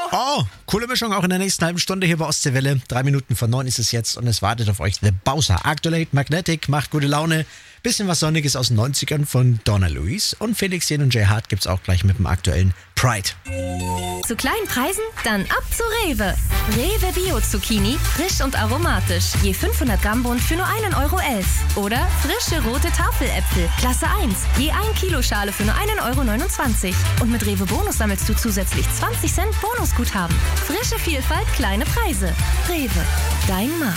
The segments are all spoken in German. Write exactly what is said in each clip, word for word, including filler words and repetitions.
Oh, coole Mischung auch in der nächsten halben Stunde hier bei Ostseewelle. Drei Minuten vor neun ist es jetzt und es wartet auf euch The Bowser. Aktuell Magnetic, macht gute Laune. Bisschen was Sonniges aus den neunzigern von Donna Louise. Und Felix Jen und Jay Hart gibt's auch gleich mit dem aktuellen Pride. Zu kleinen Preisen? Dann ab zu Rewe. Rewe Bio Zucchini, frisch und aromatisch. Je fünfhundert Gramm Bund für nur einen Euro elf. Oder frische rote Tafeläpfel, Klasse eins. Je ein Kilo Schale für nur einen Euro neunundzwanzig. Und mit Rewe Bonus sammelst du zusätzlich zwanzig Cent Bonusguthaben. Frische Vielfalt, kleine Preise. Rewe, dein Markt.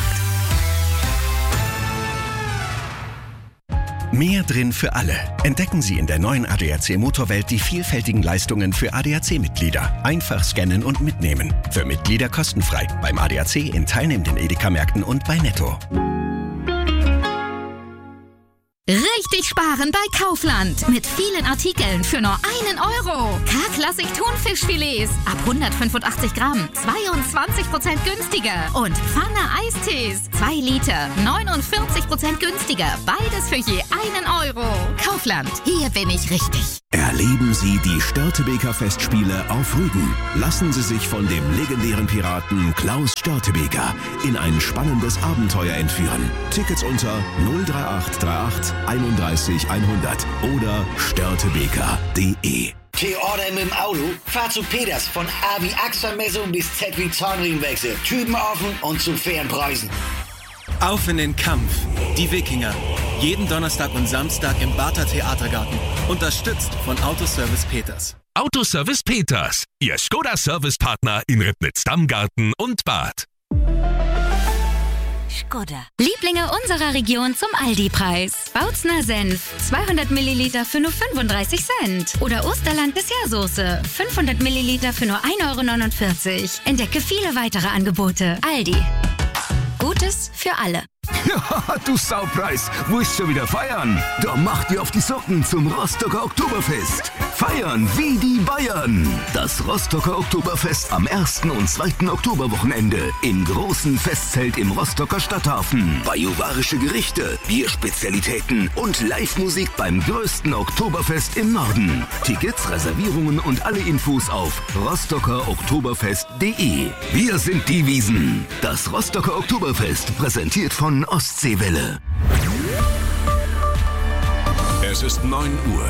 Mehr drin für alle. Entdecken Sie in der neuen A D A C Motorwelt die vielfältigen Leistungen für A D A C-Mitglieder. Einfach scannen und mitnehmen. Für Mitglieder kostenfrei. Beim A D A C in teilnehmenden Edeka-Märkten und bei Netto. Richtig sparen bei Kaufland. Mit vielen Artikeln für nur einen Euro. K-Klassik Thunfischfilets ab hundertfünfundachtzig Gramm. zweiundzwanzig Prozent günstiger. Und Pfanne Eistees. zwei Liter. neunundvierzig Prozent günstiger. Beides für je einen Euro. Kaufland. Hier bin ich richtig. Erleben Sie die Störtebeker Festspiele auf Rügen. Lassen Sie sich von dem legendären Piraten Klaus Störtebeker in ein spannendes Abenteuer entführen. Tickets unter null drei acht drei acht einunddreißig hundert oder störtebeker punkt de. T-Order mit dem Auto? Fahr zu Peters von A wie Achsvermessung bis Z wie Zahnriemenwechsel. Typen offen und zu fairen Preisen. Auf in den Kampf. Die Wikinger. Jeden Donnerstag und Samstag im Barther Theatergarten. Unterstützt von Autoservice Peters. Autoservice Peters. Ihr Skoda-Service-Partner in Ribnitz-Dammgarten und Bad. Skoda. Lieblinge unserer Region zum Aldi-Preis. Bautzner Senf, zweihundert Milliliter für nur fünfunddreißig Cent. Oder Osterland Dessertsoße, fünfhundert Milliliter für nur ein Euro neunundvierzig. Entdecke viele weitere Angebote. Aldi. Gutes für alle. Ja, du Saupreis, willst schon wieder feiern? Da mach dir auf die Socken zum Rostocker Oktoberfest. Feiern wie die Bayern. Das Rostocker Oktoberfest am ersten und zweiten Oktoberwochenende im großen Festzelt im Rostocker Stadthafen. Bajuwarische Gerichte, Bierspezialitäten und Live-Musik beim größten Oktoberfest im Norden. Tickets, Reservierungen und alle Infos auf rostocker oktoberfest punkt de. Wir sind die Wiesen. Das Rostocker Oktoberfest, präsentiert von Ostseewelle. Es ist neun Uhr.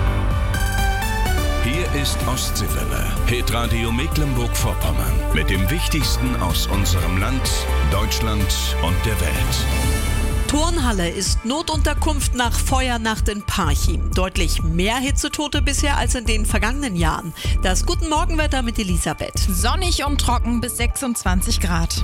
Hier ist Ostseewelle, Hitradio Mecklenburg-Vorpommern. Mit dem Wichtigsten aus unserem Land, Deutschland und der Welt. Turnhalle ist Notunterkunft nach Feuernacht in Parchim. Deutlich mehr Hitzetote bisher als in den vergangenen Jahren. Das Guten Morgenwetter mit Elisabeth. Sonnig und trocken bis sechsundzwanzig Grad.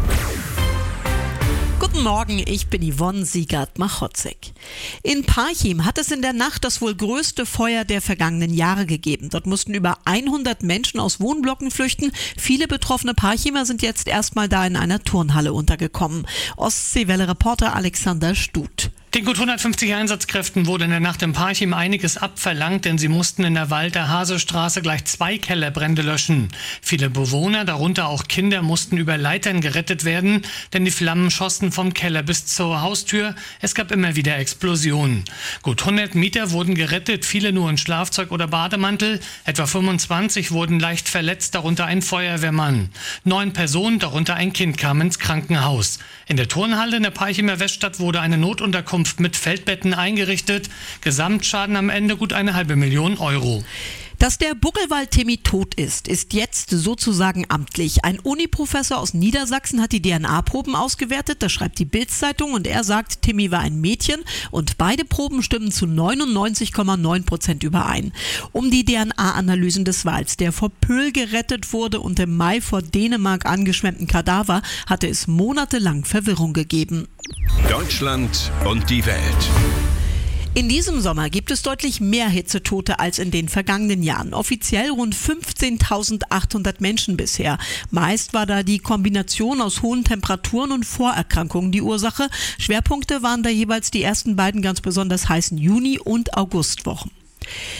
Guten Morgen, ich bin Yvonne Siegert-Machotzek. In Parchim hat es in der Nacht das wohl größte Feuer der vergangenen Jahre gegeben. Dort mussten über hundert Menschen aus Wohnblöcken flüchten. Viele betroffene Parchimer sind jetzt erstmal da in einer Turnhalle untergekommen. Ostseewelle-Reporter Alexander Stut. Den gut hundertfünfzig Einsatzkräften wurde in der Nacht in Parchim einiges abverlangt, denn sie mussten in der Walter-Hase-Straße gleich zwei Kellerbrände löschen. Viele Bewohner, darunter auch Kinder, mussten über Leitern gerettet werden, denn die Flammen schossen vom Keller bis zur Haustür. Es gab immer wieder Explosionen. Gut hundert Mieter wurden gerettet, viele nur in Schlafzeug oder Bademantel. Etwa fünfundzwanzig wurden leicht verletzt, darunter ein Feuerwehrmann. Neun Personen, darunter ein Kind, kamen ins Krankenhaus. In der Turnhalle in der Parchimer Weststadt wurde eine Notunterkunft mit Feldbetten eingerichtet. Gesamtschaden am Ende gut eine halbe Million Euro. Dass der Buckelwald-Timmy tot ist, ist jetzt sozusagen amtlich. Ein Uniprofessor aus Niedersachsen hat die D N A-Proben ausgewertet, das schreibt die Bild-Zeitung, und er sagt, Timmy war ein Mädchen und beide Proben stimmen zu neunundneunzig Komma neun Prozent überein. Um die D N A-Analysen des Wals, der vor Pöhl gerettet wurde und im Mai vor Dänemark angeschwemmten Kadaver, hatte es monatelang Verwirrung gegeben. Deutschland und die Welt. In diesem Sommer gibt es deutlich mehr Hitzetote als in den vergangenen Jahren. Offiziell rund fünfzehntausendachthundert Menschen bisher. Meist war da die Kombination aus hohen Temperaturen und Vorerkrankungen die Ursache. Schwerpunkte waren da jeweils die ersten beiden ganz besonders heißen Juni- und Augustwochen.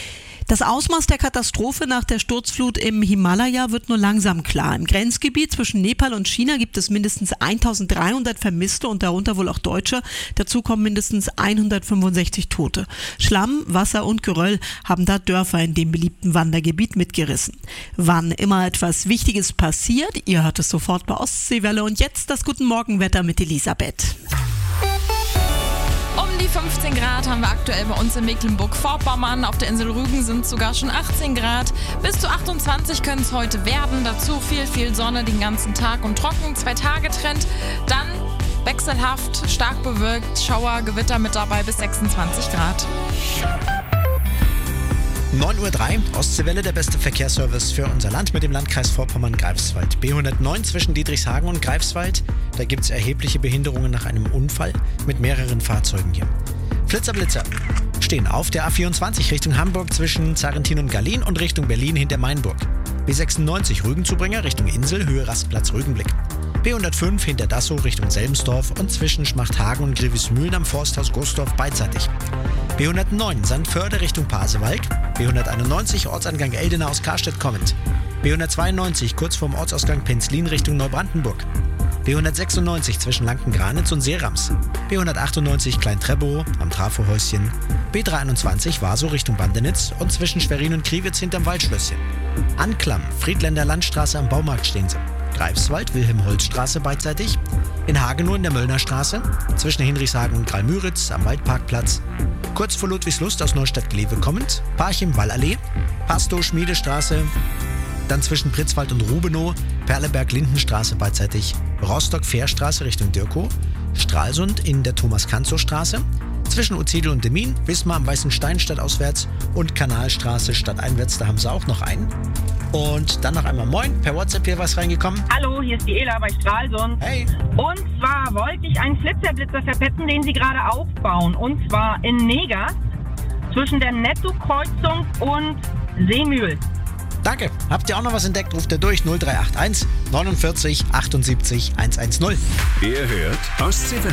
Das Ausmaß der Katastrophe nach der Sturzflut im Himalaya wird nur langsam klar. Im Grenzgebiet zwischen Nepal und China gibt es mindestens eintausenddreihundert Vermisste und darunter wohl auch Deutsche. Dazu kommen mindestens hundertfünfundsechzig Tote. Schlamm, Wasser und Geröll haben da Dörfer in dem beliebten Wandergebiet mitgerissen. Wann immer etwas Wichtiges passiert, ihr hört es sofort bei Ostseewelle. Und jetzt das Guten Morgenwetter mit Elisabeth. Um die fünfzehn Grad haben wir aktuell bei uns in Mecklenburg-Vorpommern. Auf der Insel Rügen sind es sogar schon achtzehn Grad. Bis zu achtundzwanzig können es heute werden. Dazu viel, viel Sonne den ganzen Tag und trocken. Zwei-Tage-Trend. Dann wechselhaft, stark bewölkt, Schauer, Gewitter mit dabei bis sechsundzwanzig Grad. neun Uhr drei, Ostseewelle, der beste Verkehrsservice für unser Land mit dem Landkreis Vorpommern-Greifswald. B hundertneun zwischen Dietrichshagen und Greifswald. Da gibt es erhebliche Behinderungen nach einem Unfall mit mehreren Fahrzeugen hier. Flitzer-Blitzer stehen auf der A vierundzwanzig Richtung Hamburg zwischen Zarentin und Gallien und Richtung Berlin hinter Mainburg. B sechsundneunzig Rügenzubringer Richtung Insel, Höhe Rastplatz Rügenblick. B hundertfünf hinter Dassow Richtung Selmsdorf und zwischen Schmachthagen und Grevesmühlen am Forsthaus Gostorf beidseitig. B hundertneun Sandförde Richtung Pasewalk. B hunderteinundneunzig Ortsangang Eldena aus Karstedt kommend. B hundertzweiundneunzig kurz vorm Ortsausgang Penzlin Richtung Neubrandenburg. B hundertsechsundneunzig zwischen Lanken-Granitz und Seerams. B hundertachtundneunzig Klein-Trebow am Trafohäuschen. B dreihundertundzwanzig Waso Richtung Bandenitz und zwischen Schwerin und Kriwitz hinterm Waldschlösschen. Anklam, Friedländer Landstraße am Baumarkt stehen sie. Greifswald, Wilhelm-Holz-Straße beidseitig. In Hagenow in der Möllnerstraße. Zwischen Hinrichshagen und Kralmüritz am Waldparkplatz. Kurz vor Ludwigslust aus Neustadt-Glewe kommend. Parchim-Wallallee. Pastow-Schmiedestraße. Dann zwischen Pritzwald und Rubenow. Perleberg-Lindenstraße beidseitig. Rostock-Fährstraße Richtung Dirkow. Stralsund in der Thomas-Kanzow-Straße. Zwischen Uzedel und Demmin, Wismar am Weißen Stein stadtauswärts und Kanalstraße stadteinwärts, da haben sie auch noch einen. Und dann noch einmal Moin, per WhatsApp hier was reingekommen. Hallo, hier ist die Ela bei Stralsund. Hey. Und zwar wollte ich einen Flitzerblitzer verpetzen, den sie gerade aufbauen. Und zwar in Neger zwischen der Netto-Kreuzung und Seemühl. Danke. Habt ihr auch noch was entdeckt? Ruft ihr durch null drei acht eins neunundvierzig achtundsiebzig hundertzehn. Ihr hört Ostseewelle.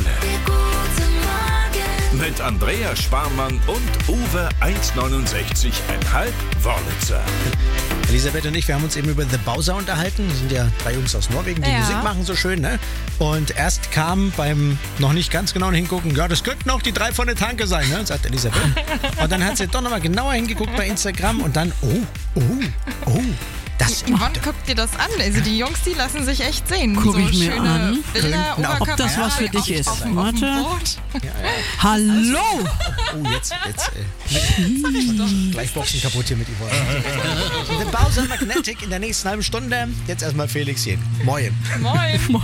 Mit Andrea Sparmann und Uwe eins neunundsechzig Komma fünf Wörlitzer. Elisabeth und ich, wir haben uns eben über The Bowser unterhalten. Das sind ja drei Jungs aus Norwegen, die ja. Musik machen so schön, ne? Und erst kam beim noch nicht ganz genauen Hingucken, ja, das könnten auch die drei von der Tanke sein, ne? Sagt Elisabeth. Und dann hat sie doch nochmal genauer hingeguckt bei Instagram und dann, oh, oh, oh. Das Yvonne, guck dir das an. Also die Jungs, die lassen sich echt sehen. Guck so ich mir schöne an. Bilder, Na, ob das was für dich ist. Warte. Ja, ja. Hallo! Oh, jetzt, jetzt. Äh, gleich Boxen kaputt hier mit Yvonne. The Bowser Magnetic in der nächsten halben Stunde. Jetzt erstmal Felix hier. Moin. Moin.